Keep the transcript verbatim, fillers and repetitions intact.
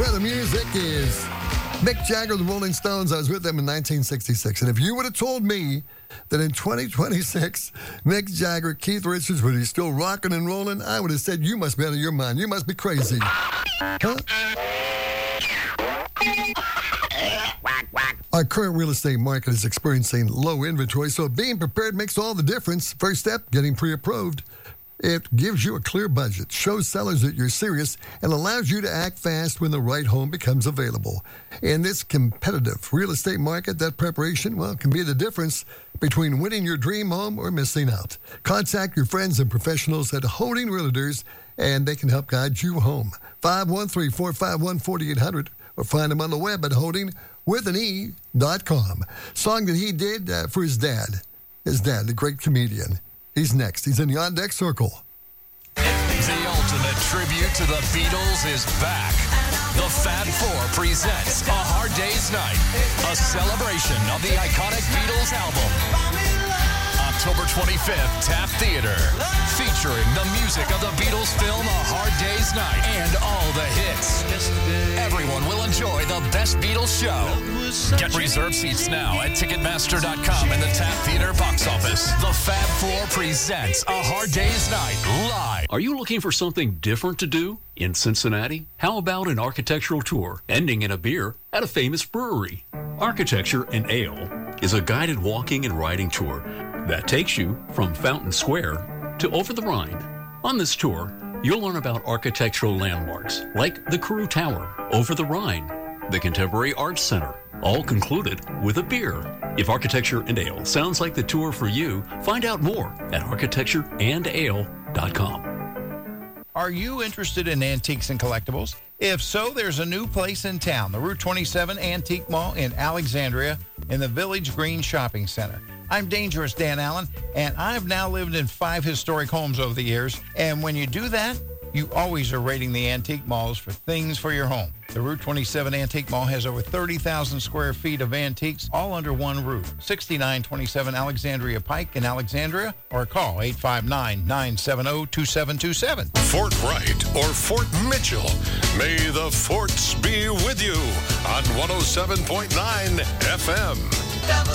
where the music is. Mick Jagger, the Rolling Stones, I was with them in nineteen sixty-six. And if you would have told me that in twenty twenty-six, Mick Jagger, Keith Richards would be still rocking and rolling, I would have said, you must be out of your mind. You must be crazy. Huh? Our current real estate market is experiencing low inventory, so being prepared makes all the difference. First step, getting pre-approved. It gives you a clear budget, shows sellers that you're serious, and allows you to act fast when the right home becomes available. In this competitive real estate market, that preparation, well, can be the difference between winning your dream home or missing out. Contact your friends and professionals at Holding Realtors, and they can help guide you home. five one three, four five one, four eight zero zero, or find them on the web at holding with an e dot com. Song that he did uh, for his dad. His dad, the great comedian. He's next. He's in the On Deck Circle. The ultimate tribute to the Beatles is back. The Fab Four presents A Hard Day's Night, a celebration of the iconic Beatles album. October twenty-fifth, Taft Theater, featuring the music of the Beatles film A Hard Day's Night and all the hits. Everyone will enjoy the best Beatles show. Get reserved seats now at Ticketmaster dot com and the Taft Theater box office. The Fab Four presents A Hard Day's Night live. Are you looking for something different to do in Cincinnati? How about an architectural tour ending in a beer at a famous brewery? Architecture and Ale is a guided walking and riding tour that takes you from Fountain Square to Over the Rhine. On this tour, you'll learn about architectural landmarks like the Carew Tower, Over the Rhine, the Contemporary Arts Center, all concluded with a beer. If Architecture and Ale sounds like the tour for you, find out more at architecture and ale dot com. Are you interested in antiques and collectibles? If so, there's a new place in town, the Route twenty-seven Antique Mall in Alexandria in the Village Green Shopping Center. I'm Dangerous Dan Allen, and I've now lived in five historic homes over the years. And when you do that, you always are rating the antique malls for things for your home. The Route twenty-seven Antique Mall has over thirty thousand square feet of antiques, all under one roof. sixty-nine twenty-seven Alexandria Pike in Alexandria, or call eight five nine, nine seven zero, two seven two seven. Fort Wright or Fort Mitchell, may the forts be with you on one oh seven point nine F M.